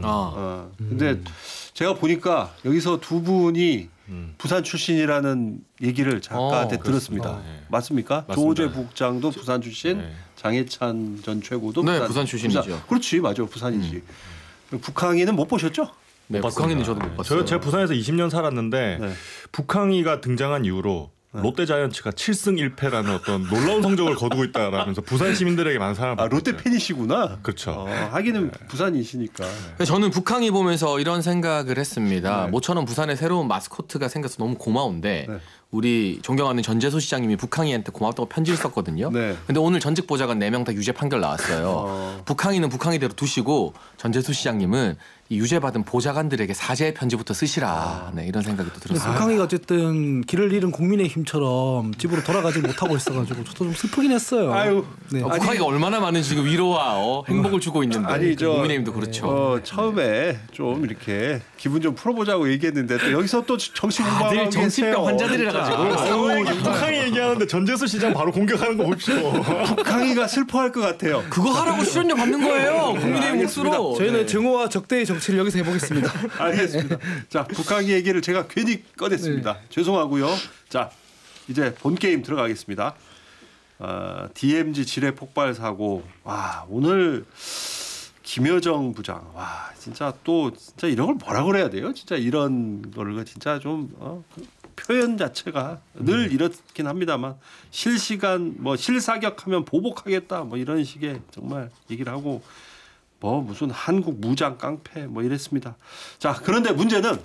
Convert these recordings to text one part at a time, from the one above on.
근데 제가 보니까 여기서 두 분이 부산 출신이라는 얘기를 작가한테 들었습니다. 네. 맞습니까? 맞습니다. 조호재 부국장도 부산 출신, 네. 장해찬 전 최고도 네, 부산 출신이죠. 그렇지, 맞아, 부산이지. 북항이는 못 보셨죠? 네, 북항이는 저도 못 봤어요. 제가 부산에서 20년 살았는데 네. 북항이가 등장한 이후로 롯데자이언츠가 7승 1패라는 어떤 놀라운 성적을 거두고 있다라면서 부산 시민들에게 많은 사랑을 받고 롯데 있어요. 팬이시구나. 그렇죠. 하기는 부산이시니까. 저는 북항이 보면서 이런 생각을 했습니다. 네. 모처럼 부산에 새로운 마스코트가 생겨서 너무 고마운데 네. 우리 존경하는 전재수 시장님이 북항이한테 고맙다고 편지를 썼거든요. 네. 근데 오늘 전직 보좌관 4명 다 유죄 판결 나왔어요. 북항이는 북항이대로 두시고 전재수 시장님은 이 유죄받은 보좌관들에게 사죄 편지부터 쓰시라. 네, 이런 생각이 또 들었어요. 북항이가 어쨌든 길을 잃은 국민의힘처럼 집으로 돌아가지 못하고 있어가지고 저도 좀 슬프긴 했어요. 아유, 네. 북한이가 얼마나 많은 지금 위로와 행복을 주고 있는데. 아니, 국민의힘도 그렇죠. 처음에 좀 이렇게 기분 좀 풀어보자고 얘기했는데 또 여기서 또 정치 공부하고 다들 정치병 환자들이라 가지고. 북항이 얘기하는데 전재수 시장 바로 공격하는 거 봅시오. 북항이가 슬퍼할 것 같아요. 그거 하라고 출연료 받는 거예요. 국민의힘 몫으로. 저희는 증오와 적대의 정치를 여기서 해보겠습니다. 알겠습니다. 자, 북한이 얘기를 제가 괜히 꺼냈습니다. 죄송하고요. 자, 이제 본 게임 들어가겠습니다. DMZ 지뢰 폭발 사고. 와, 오늘 김여정 부장. 와, 진짜 이런 걸 뭐라 그래야 돼요? 진짜 이런 거를 진짜 좀 표현 자체가 늘 이렇긴 합니다만 실시간 실사격하면 보복하겠다 이런 식의 정말 얘기를 하고 무슨 한국 무장 깡패 이랬습니다. 자, 그런데 문제는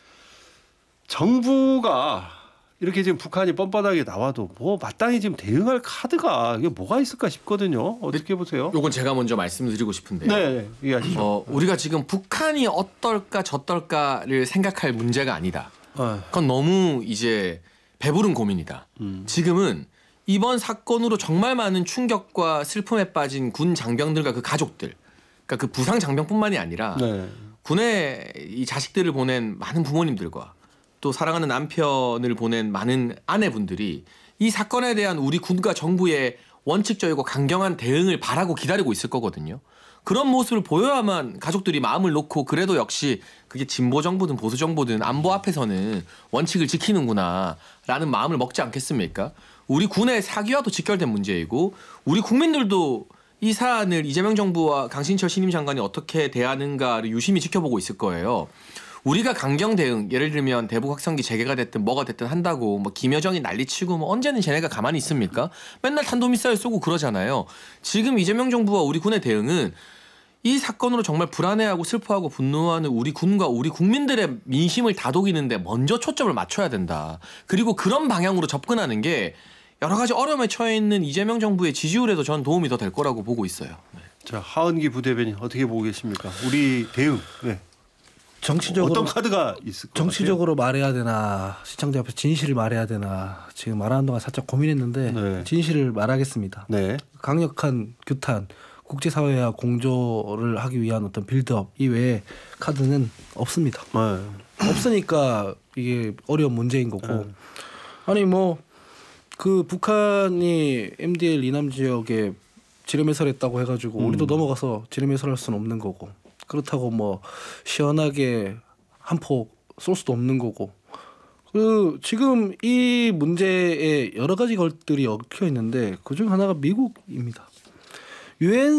정부가 이렇게 지금 북한이 뻔뻔하게 나와도 마땅히 지금 대응할 카드가 이게 뭐가 있을까 싶거든요. 어떻게 보세요? 요건 제가 먼저 말씀드리고 싶은데요. 네, 얘기하시죠. 우리가 지금 북한이 어떨까 저떨까를 생각할 문제가 아니다. 그건 너무 이제 배부른 고민이다. 지금은 이번 사건으로 정말 많은 충격과 슬픔에 빠진 군 장병들과 그 가족들, 그러니까 그 부상 장병뿐만이 아니라 네. 군에 이 자식들을 보낸 많은 부모님들과 또 사랑하는 남편을 보낸 많은 아내분들이 이 사건에 대한 우리 군과 정부의 원칙적이고 강경한 대응을 바라고 기다리고 있을 거거든요. 그런 모습을 보여야만 가족들이 마음을 놓고 그래도 역시 그게 진보 정부든 보수 정부든 안보 앞에서는 원칙을 지키는구나라는 마음을 먹지 않겠습니까? 우리 군의 사기와도 직결된 문제이고 우리 국민들도 이 사안을 이재명 정부와 강신철 신임 장관이 어떻게 대하는가를 유심히 지켜보고 있을 거예요. 우리가 강경 대응, 예를 들면 대북 확성기 재개가 됐든 뭐가 됐든 한다고 김여정이 난리치고 언제는 쟤네가 가만히 있습니까? 맨날 탄도미사일 쏘고 그러잖아요. 지금 이재명 정부와 우리 군의 대응은 이 사건으로 정말 불안해하고 슬퍼하고 분노하는 우리 군과 우리 국민들의 민심을 다독이는데 먼저 초점을 맞춰야 된다. 그리고 그런 방향으로 접근하는 게 여러 가지 어려움에 처해 있는 이재명 정부의 지지율에도 전 도움이 더 될 거라고 보고 있어요. 네. 자, 하은기 부대변인 어떻게 보고 계십니까? 우리 대응. 네. 정치적으로 어떤 카드가 있을 것 정치적으로 말해야 되나 시청자 앞에서 진실을 말해야 되나 지금 말하는 동안 살짝 고민했는데 네. 진실을 말하겠습니다. 네. 강력한 규탄, 국제사회와 공조를 하기 위한 어떤 빌드업 이외에 카드는 없습니다. 네. 없으니까 이게 어려운 문제인 거고. 아니 그 북한이 MDL 이남 지역에 지뢰 매설했다고 해가지고 우리도 넘어가서 지뢰 매설할 수는 없는 거고. 그렇다고 시원하게 한 폭 쏠 수도 없는 거고. 지금 이 문제에 여러 가지 것들이 얽혀 있는데 그중 하나가 미국입니다. 유엔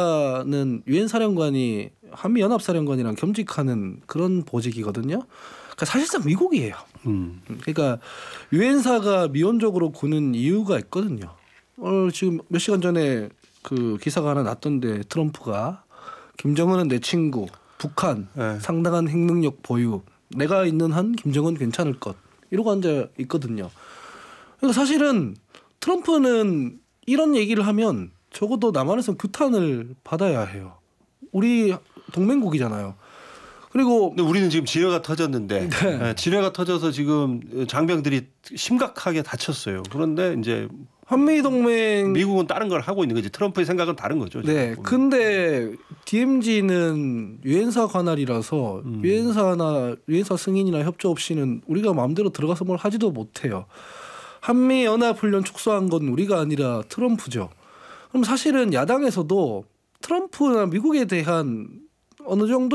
사령관이 한미 연합 사령관이랑 겸직하는 그런 보직이거든요. 그러니까 사실상 미국이에요. 그러니까 유엔사가 미온적으로 구는 이유가 있거든요. 지금 몇 시간 전에 그 기사가 하나 났던데 트럼프가 김정은은 내 친구, 북한 상당한 핵능력 보유, 내가 있는 한 김정은 괜찮을 것 이러고 앉아 있거든요. 그러니까 사실은 트럼프는 이런 얘기를 하면 적어도 남한에서 규탄을 받아야 해요. 우리 동맹국이잖아요. 그리고 근데 우리는 지금 지뢰가 터졌는데 지뢰가 터져서 지금 장병들이 심각하게 다쳤어요. 그런데 이제 한미 동맹 미국은 다른 걸 하고 있는 거지. 트럼프의 생각은 다른 거죠. 네. 근데 DMZ는 유엔사 관할이라서 유엔사 승인이나 협조 없이는 우리가 마음대로 들어가서 뭘 하지도 못해요. 한미 연합 훈련 축소한 건 우리가 아니라 트럼프죠. 그럼 사실은 야당에서도 트럼프나 미국에 대한 어느 정도